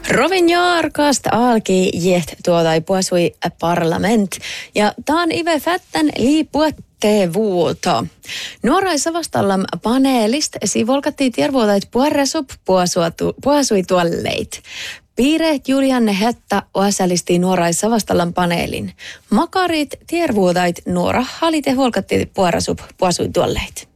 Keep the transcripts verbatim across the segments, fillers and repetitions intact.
Rovinjaarkast alki jiet tuota puasui parlament ja taan ive fättän liipuatte vuoto. Nuorai Savastallam paneelist sivolkattiin tiervuotait puoresup puasui tuolleit. Piireet Julianne Hetta oasalisti Nuorai Savastallam paneelin. Makarit tiervuotait nuora halite huolkattiin puoresup puasui tuolleit.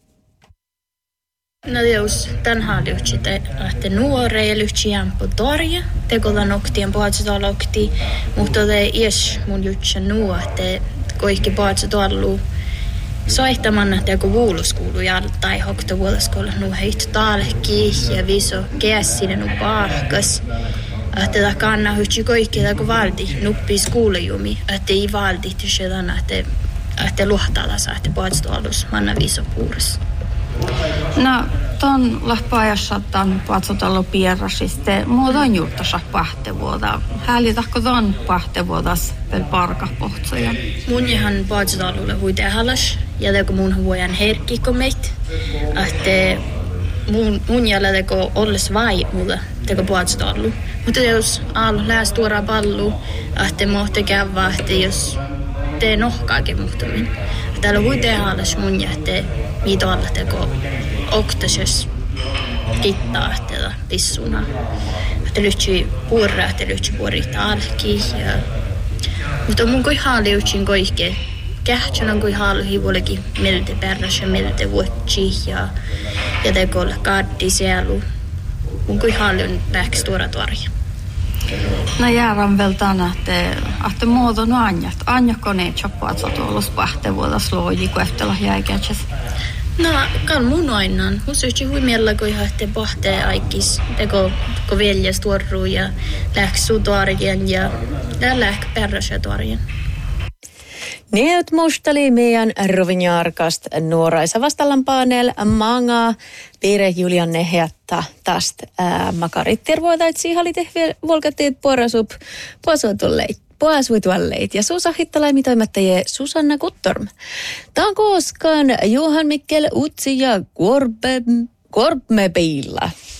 No jos tänään lyhtsitä, että nuoreja lyhtsijän på torja, tekolla noktien puhutusalokti, mutta te ies mun lyhtsä nuo, että kaikki puhutusallu soihtamanna teko vuoluskuulu ja tai hokta vuoluskoulu nu heit talki ja viso käsinen nu pahkas. Että tämä kannaa hyhtsi kaikki teko valti nuppis kuulejumi, että ei valti tysedan, että että luhtaalasa, että puhutusalus manna viso puurus. No, tuon lahpaajassa tämän patsotallu pierrasiste muutoin juurtasa pahtevuoda. Häälitahko tuon pahtevuodas pel parka pohtsoja? Mun ihan patsotallulle huiteen halas, ja teko mun vuojan herkkikko meitä. Että mun, mun jäljellä teko olles vai mulle teko patsotallu. Mutta jos aalu lähes tuoraa pallu, että mohte käydä, että jos tee nohkaakin muhtumin. Täällä huiteen halas mun jähtee mitä alla teko oktases kittaa että pissuna. Että lyhtsi puurra, että lyhtsi puorita alki. Ja... Mutta mun kui haali yksin koike. Kähtsän kui haali hivuolikin melte pärräs ja melte vuotsi ja, ja teko olla kaaddi sielu. Mun kui haali on läks tuora tuoria. No jäädään vielä tänä, että, että muodon anjat. Anjakko ne choppaat sä tuollus pahtevuodas loji, kun ehtellä jäikätsäs? No, kan mun aina. Mun syyti huimiella, kun ihan te pahtee aikis. Teko, kun veljes tuoruu ja läksuu tuorien ja lähk pärräsä tuorien. Neut mustali meidän Rovinjaarkast Nuorai Savastallam panel manga piire Julianne Hetta tästä makarit tervoitait siihalit volkatteet puorasup puasuutulleit. Puasuitualleit ja Suusahittalaimi mitoimattajia Susanna Kuttorm. Tämä on koskaan Johan Mikkel Utsi ja Korpe, Korpmepeilla.